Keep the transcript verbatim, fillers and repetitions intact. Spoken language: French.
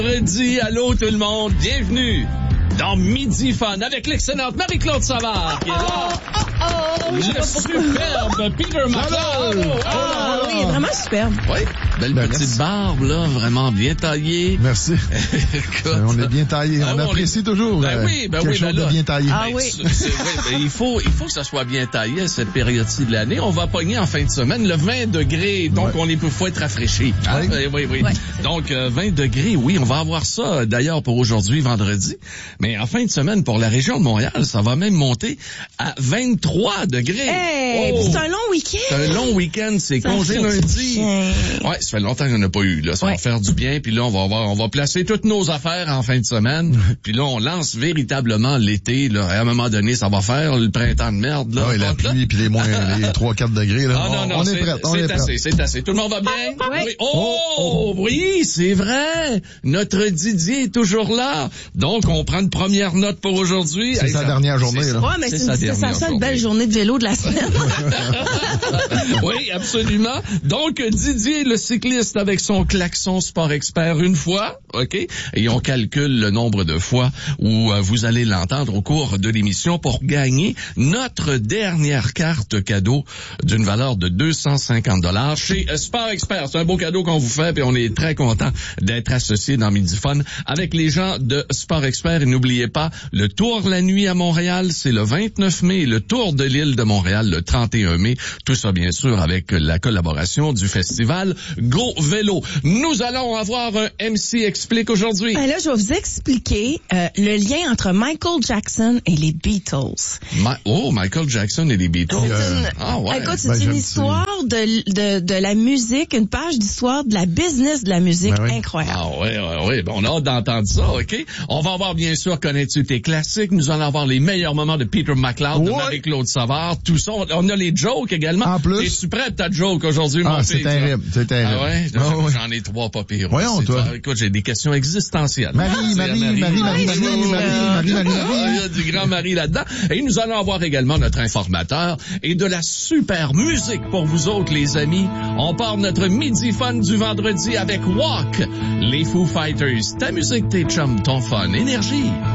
Vendredi, allô tout le monde, bienvenue dans Midi Fun avec l'excellente Marie-Claude Savard qui est là. Oh, oh, oh, le superbe Peter McLeod. Ah oui, il est vraiment superbe. Oui, belle ben, petite merci. Barbe, là, vraiment bien taillée. Merci. Écoute, on est bien taillé, on, on apprécie est... toujours ben oui, ben quelque oui, chose ben là, de bien taillé. Ah ben, oui. C'est, c'est vrai, ben, il, faut, il faut que ça soit bien taillé à cette période-ci de l'année. On va pogner en fin de semaine le vingt degrés, donc ouais. on est faut être rafraîchi. Hein? Oui, oui, oui. Ouais. Donc, euh, vingt degrés, oui, on va avoir ça d'ailleurs pour aujourd'hui, vendredi. Mais en fin de semaine, pour la région de Montréal, ça va même monter à vingt-trois degrés. Hey, oh. C'est un long week-end. C'est un long week-end, c'est ça congé lundi. Ouais, ça fait longtemps qu'on n'a pas eu, là. Ça ouais. va faire du bien, puis là, on va avoir, on va placer toutes nos affaires en fin de semaine. Puis là, on lance véritablement l'été, là. À un moment donné, ça va faire le printemps de merde, là. Ouais, la pluie, puis les moins, les trois quatre degrés, là. Ah, non, non, on c'est, est prêt, on c'est est assez, prêt. c'est assez. Tout le monde va bien? Oui. oui. Oh, oh, oh, oui, c'est vrai. Notre Didier est toujours là. Donc, on prend une première note pour aujourd'hui. C'est hey, sa ça, dernière journée, là. Ouais, mais c'est, c'est, c'est sa seule belle journée de vélo de la semaine. Oui, absolument. Donc, Didier, le cycliste avec son klaxon Sport Expert une fois, OK? Et on calcule le nombre de fois où euh, vous allez l'entendre au cours de l'émission pour gagner notre dernière carte cadeau d'une valeur de deux cent cinquante dollars chez Sport Expert. C'est un beau cadeau qu'on vous fait et on est très content d'être associé dans Midi Fun avec les gens de Sport Expert. Et n'oubliez pas, le Tour la nuit à Montréal, c'est le vingt-neuf mai, le Tour de l'île de Montréal le trente et un mai. Tout ça, bien sûr, avec la collaboration du festival Go Vélo. Nous allons avoir un M C Explique aujourd'hui. Ben là, je vais vous expliquer euh, le lien entre Michael Jackson et les Beatles. Ma- oh, Michael Jackson et les Beatles. C'est une, ah ouais. Écoute, c'est ben, une histoire de, de, de la musique, une page d'histoire de la business de la musique ben oui. incroyable. Ah ouais, ouais, ouais. Ben, on a hâte d'entendre ça, OK? On va avoir, bien sûr, connais-tu tes classiques. Nous allons avoir les meilleurs moments de Peter McLeod, ouais. de Marie-Claude Savard. Tout ça. On, on a les jokes également. En plus. Es-tu prêt à ta joke aujourd'hui, ah, mon c'est fils? terrible, c'est terrible. Ah ouais? Oh, j'en, ouais. j'en ai trois pas pires. Voyons, toi. Toi. Écoute, j'ai des questions existentielles. Marie, ah, Marie, Marie, Marie, Marie, Marie, Marie, Marie, Marie, Marie, Marie. Il y a du grand Marie là-dedans. Et nous allons avoir également notre informateur et de la super musique pour vous autres, les amis. On part notre Midi Fun du vendredi avec Walk, les Foo Fighters. Ta musique, tes chums, ton fun, énergie.